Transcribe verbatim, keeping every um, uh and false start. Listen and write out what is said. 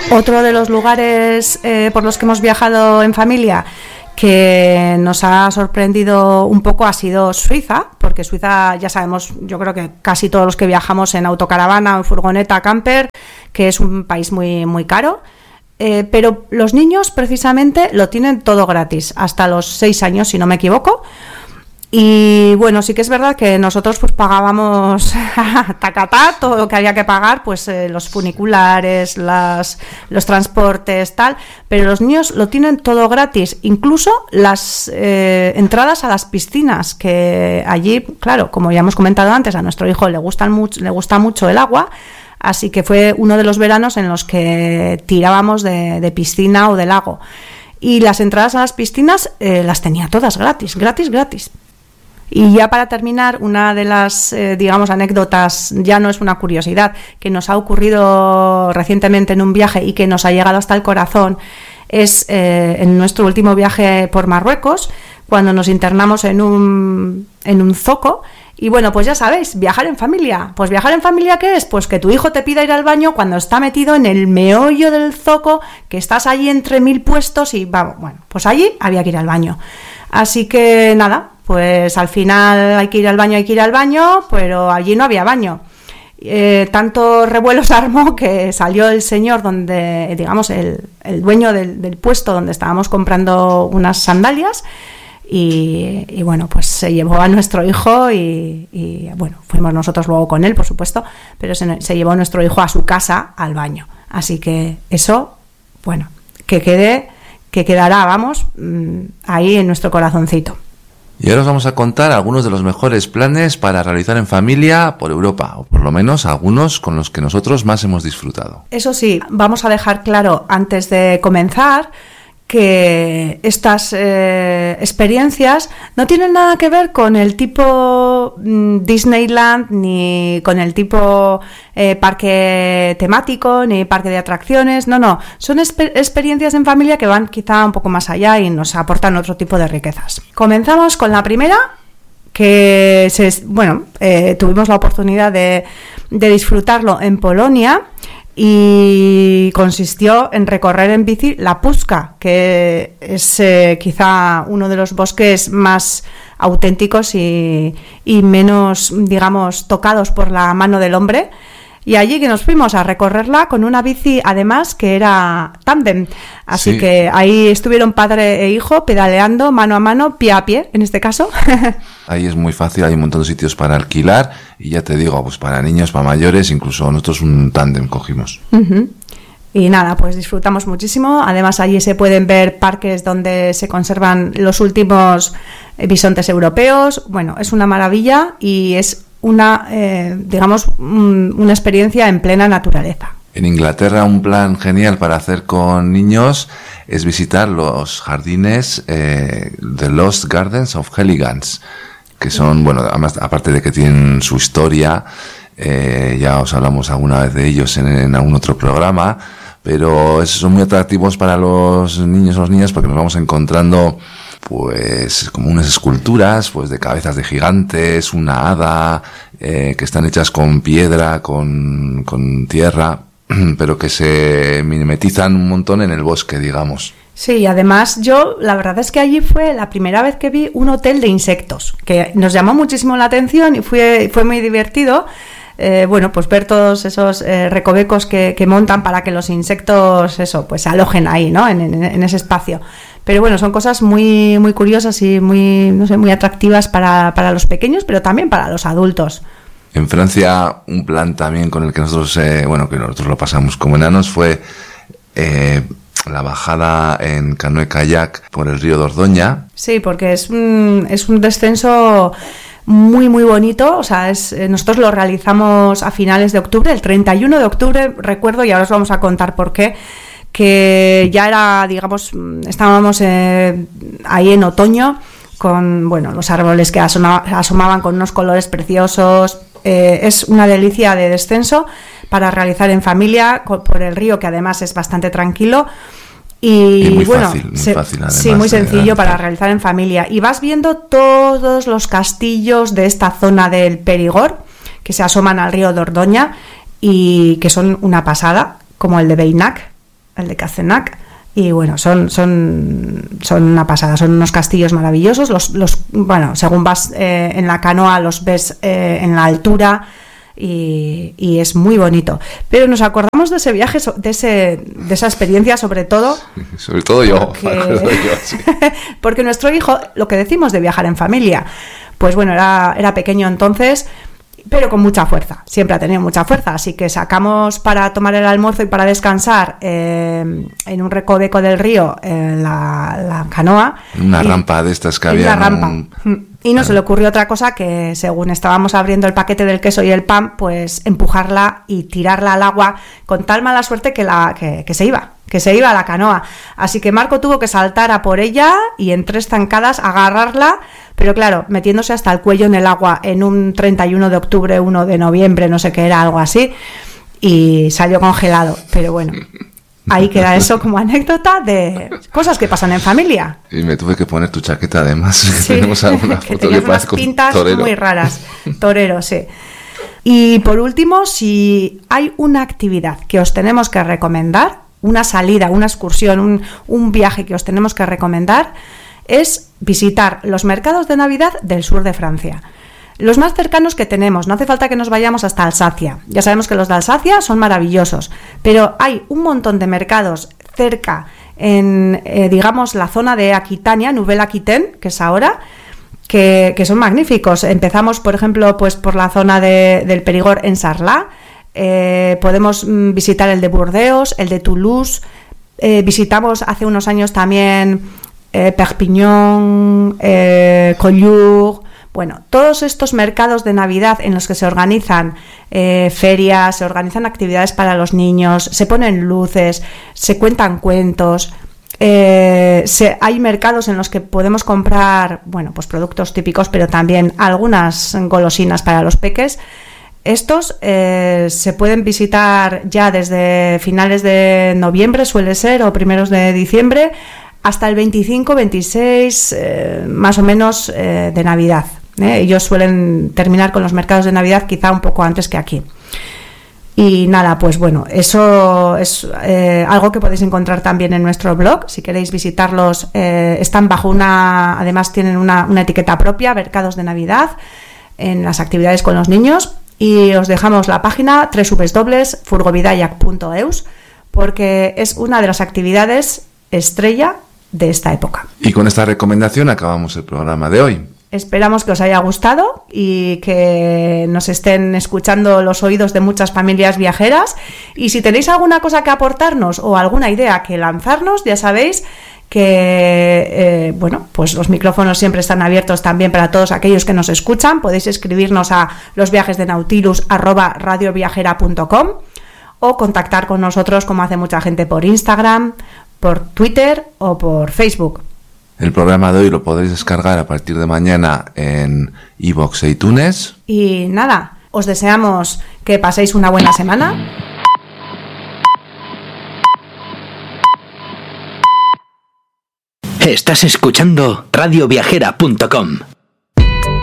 Otro de los lugares eh, por los que hemos viajado en familia que nos ha sorprendido un poco ha sido Suiza, porque Suiza ya sabemos, yo creo que casi todos los que viajamos en autocaravana o en furgoneta camper, que es un país muy, muy caro, eh, pero los niños precisamente lo tienen todo gratis, hasta los seis años si no me equivoco. Y bueno, sí que es verdad que nosotros pues pagábamos tacatá, todo lo que había que pagar, pues eh, los funiculares, las, los transportes, tal, pero los niños lo tienen todo gratis, incluso las eh, entradas a las piscinas, que allí, claro, como ya hemos comentado antes, a nuestro hijo le gustan mucho, le gusta mucho el agua, así que fue uno de los veranos en los que tirábamos de, de piscina o de lago. Y las entradas a las piscinas eh, las tenía todas gratis, gratis, gratis. Y ya para terminar, una de las, eh, digamos, anécdotas, ya no es una curiosidad, que nos ha ocurrido recientemente en un viaje y que nos ha llegado hasta el corazón, es eh, en nuestro último viaje por Marruecos, cuando nos internamos en un, en un zoco. Y bueno, pues ya sabéis, viajar en familia. Pues viajar en familia, ¿qué es? Pues que tu hijo te pida ir al baño cuando está metido en el meollo del zoco, que estás allí entre mil puestos y vamos, bueno, pues allí había que ir al baño. Así que nada, pues al final hay que ir al baño, hay que ir al baño, pero allí no había baño. Eh, tanto revuelo se armó que salió el señor donde, digamos, el, el dueño del, del puesto donde estábamos comprando unas sandalias y, y bueno, pues se llevó a nuestro hijo y, y bueno, fuimos nosotros luego con él, por supuesto, pero se, se llevó a nuestro hijo a su casa al baño. Así que eso, bueno, que quede, que quedará, vamos, ahí en nuestro corazoncito. Y ahora os vamos a contar algunos de los mejores planes para realizar en familia por Europa, o por lo menos algunos con los que nosotros más hemos disfrutado. Eso sí, vamos a dejar claro antes de comenzar que estas eh, experiencias no tienen nada que ver con el tipo mm, Disneyland, ni con el tipo eh, parque temático, ni parque de atracciones, no, no, son exper- experiencias en familia que van quizá un poco más allá y nos aportan otro tipo de riquezas. Comenzamos con la primera, que se, bueno, eh, tuvimos la oportunidad de, de disfrutarlo en Polonia, y consistió en recorrer en bici la Puszka, que es eh, quizá uno de los bosques más auténticos y, y menos, digamos, tocados por la mano del hombre. Y allí que nos fuimos a recorrerla con una bici, además, que era tándem. Así sí. Que ahí estuvieron padre e hijo pedaleando mano a mano, pie a pie, en este caso. Ahí es muy fácil, hay un montón de sitios para alquilar. Y ya te digo, pues para niños, para mayores, incluso nosotros un tándem cogimos. Uh-huh. Y nada, pues disfrutamos muchísimo. Además, allí se pueden ver parques donde se conservan los últimos bisontes europeos. Bueno, es una maravilla y es una, eh, digamos, un, una experiencia en plena naturaleza. En Inglaterra un plan genial para hacer con niños es visitar los jardines eh, The Lost Gardens of Helligans, que son, bueno, además, aparte de que tienen su historia, eh, ya os hablamos alguna vez de ellos en, en algún otro programa, pero son muy atractivos para los niños o las niñas porque nos vamos encontrando pues como unas esculturas pues de cabezas de gigantes, una hada, eh, que están hechas con piedra, con, con tierra, pero que se mimetizan un montón en el bosque, digamos. Sí, y además yo, la verdad es que allí fue la primera vez que vi un hotel de insectos, que nos llamó muchísimo la atención y fue, fue muy divertido. Eh, bueno, pues ver todos esos eh, recovecos que, que montan para que los insectos, eso, pues se alojen ahí, ¿no? En, en, en ese espacio. Pero bueno, son cosas muy, muy curiosas y muy, no sé, muy atractivas para, para los pequeños, pero también para los adultos. En Francia, un plan también con el que nosotros, eh, bueno, que nosotros lo pasamos como enanos fue eh, la bajada en canoe kayak por el río Dordoña. Sí, porque es un, es un descenso muy muy bonito, o sea, es, eh, nosotros lo realizamos a finales de octubre, el treinta y uno de octubre, recuerdo, y ahora os vamos a contar por qué, que ya era, digamos, estábamos eh, ahí en otoño, con, bueno, los árboles que asoma, asomaban con unos colores preciosos, eh, es una delicia de descenso para realizar en familia, con, por el río, que además es bastante tranquilo. Y, y muy bueno, fácil, muy se, fácil además, sí, muy sencillo eh, para realizar en familia. Y vas viendo todos los castillos de esta zona del Perigord que se asoman al río Dordoña y que son una pasada, como el de Beinac, el de Cazenac. Y bueno, son, son, son una pasada, son unos castillos maravillosos. Los, los, bueno, según vas eh, en la canoa, los ves eh, en la altura y, y es muy bonito. Pero nos acordamos de ese viaje, de, ese, de esa experiencia, sobre todo. Sobre todo yo, porque, me acuerdo yo, sí. Porque nuestro hijo, lo que decimos de viajar en familia, pues bueno, era, era pequeño entonces, pero con mucha fuerza, siempre ha tenido mucha fuerza, así que sacamos para tomar el almuerzo y para descansar eh, en un recoveco del río eh, la, la canoa. Una y, rampa de estas que había. Una rampa. Un... Y no se le ocurrió otra cosa que, según estábamos abriendo el paquete del queso y el pan, pues empujarla y tirarla al agua con tal mala suerte que, la, que, que se iba, que se iba a la canoa. Así que Marco tuvo que saltar a por ella y en tres zancadas agarrarla, pero claro, metiéndose hasta el cuello en el agua en un treinta y uno de octubre, uno de noviembre, no sé qué era, algo así, y salió congelado. Pero bueno, ahí queda eso como anécdota de cosas que pasan en familia. Y me tuve que poner tu chaqueta además, que sí, tenemos alguna foto que, que unas parece pintas torero. Muy raras, torero, sí. Y por último, si hay una actividad que os tenemos que recomendar, una salida, una excursión, un, un viaje que os tenemos que recomendar, es visitar los mercados de Navidad del sur de Francia. Los más cercanos que tenemos, no hace falta que nos vayamos hasta Alsacia. Ya sabemos que los de Alsacia son maravillosos, pero hay un montón de mercados cerca en, eh, digamos, la zona de Aquitania, Nouvelle-Aquitaine, que es ahora, que, que son magníficos. Empezamos, por ejemplo, pues por la zona de, del Périgord en Sarlat. Eh, podemos mm, visitar el de Burdeos, el de Toulouse. Eh, visitamos hace unos años también eh, Perpignan, eh, Collioure. Bueno, todos estos mercados de Navidad en los que se organizan eh, ferias, se organizan actividades para los niños, se ponen luces, se cuentan cuentos. Eh, se, hay mercados en los que podemos comprar, bueno, pues productos típicos, pero también algunas golosinas para los peques. Estos eh, se pueden visitar ya desde finales de noviembre, suele ser, o primeros de diciembre, hasta el veinticinco, veintiséis, eh, más o menos, eh, de Navidad. ¿eh? Ellos suelen terminar con los mercados de Navidad quizá un poco antes que aquí. Y nada, pues bueno, eso es eh, algo que podéis encontrar también en nuestro blog. Si queréis visitarlos, eh, están bajo una, además tienen una, una etiqueta propia, Mercados de Navidad, en las actividades con los niños. Y os dejamos la página doble u doble u doble u punto furgovidayak punto e u s porque es una de las actividades estrella de esta época. Y con esta recomendación acabamos el programa de hoy. Esperamos que os haya gustado y que nos estén escuchando los oídos de muchas familias viajeras. Y si tenéis alguna cosa que aportarnos o alguna idea que lanzarnos, ya sabéis que eh, bueno, pues los micrófonos siempre están abiertos también para todos aquellos que nos escuchan. Podéis escribirnos a losviajesdenautilus arroba radioviajera punto com o contactar con nosotros, como hace mucha gente, por Instagram, por Twitter o por Facebook. El programa de hoy lo podréis descargar a partir de mañana en iVoox e iTunes. Y nada, os deseamos que paséis una buena semana. Estás escuchando radio viajera punto com.